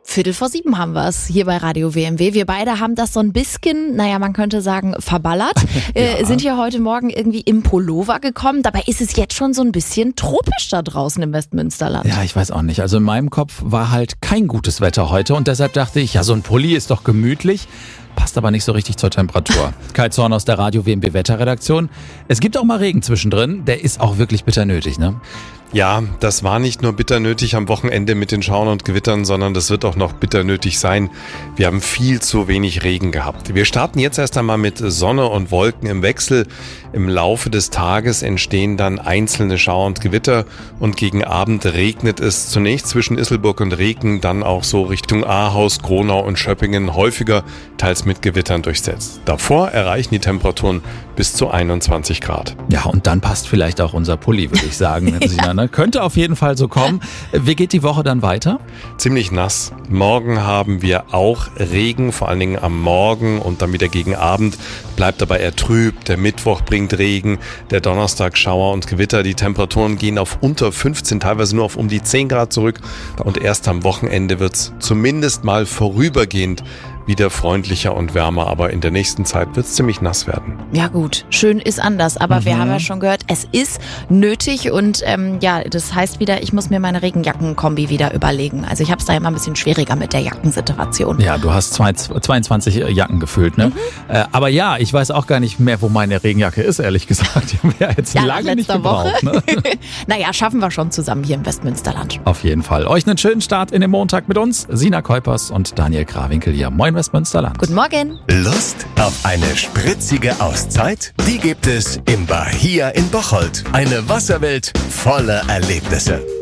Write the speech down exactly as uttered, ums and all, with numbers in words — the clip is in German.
Viertel vor sieben haben wir es hier bei Radio W M W. Wir beide haben das so ein bisschen, naja, man könnte sagen, verballert. ja. äh, sind hier heute Morgen irgendwie im Pullover gekommen. Dabei ist es jetzt schon so ein bisschen tropisch da draußen im Westmünsterland. Ja, ich weiß auch nicht. Also in meinem Kopf war halt kein gutes Wetter heute und deshalb dachte ich, ja, so ein Pulli ist doch gemütlich. Passt aber nicht so richtig zur Temperatur. Kai Zorn aus der Radio W M W Wetterredaktion. Es gibt auch mal Regen zwischendrin. Der ist auch wirklich bitter nötig, ne? Ja, das war nicht nur bitter nötig am Wochenende mit den Schauern und Gewittern, sondern das wird auch noch bitter nötig sein. Wir haben viel zu wenig Regen gehabt. Wir starten jetzt erst einmal mit Sonne und Wolken im Wechsel. Im Laufe des Tages entstehen dann einzelne Schauer und Gewitter und gegen Abend regnet es zunächst zwischen Isselburg und Reken, dann auch so Richtung Ahaus, Gronau und Schöppingen häufiger, teils mit Gewittern durchsetzt. Davor erreichen die Temperaturen bis zu einundzwanzig Grad. Ja, und dann passt vielleicht auch unser Pulli, würde ich sagen. ja. Ne? Könnte auf jeden Fall so kommen. Wie geht die Woche dann weiter? Ziemlich nass. Morgen haben wir auch Regen, vor allen Dingen am Morgen und dann wieder gegen Abend. Bleibt aber eher trüb. Der Mittwoch bringt Regen, der Donnerstag Schauer und Gewitter. Die Temperaturen gehen auf unter fünfzehn, teilweise nur auf um die zehn Grad zurück. Und erst am Wochenende wird es zumindest mal vorübergehend wieder freundlicher und wärmer, aber in der nächsten Zeit wird es ziemlich nass werden. Ja gut, schön ist anders, aber mhm. wir haben ja schon gehört, es ist nötig und ähm, ja, das heißt wieder, ich muss mir meine Regenjackenkombi wieder überlegen. Also ich habe es da immer ein bisschen schwieriger mit der Jackensituation. Ja, du hast zweiundzwanzig Jacken gefüllt, ne? Mhm. Äh, aber ja, ich weiß auch gar nicht mehr, wo meine Regenjacke ist, ehrlich gesagt. Die haben wir jetzt ja, lange nicht gebraucht. Woche. Ne? Naja, schaffen wir schon zusammen hier im Westmünsterland. Auf jeden Fall. Euch einen schönen Start in den Montag mit uns. Sina Kuipers und Daniel Krawinkel hier. Moin Westmünsterland. Guten Morgen. Lust auf eine spritzige Auszeit? Die gibt es im Bahia in Bocholt. Eine Wasserwelt voller Erlebnisse.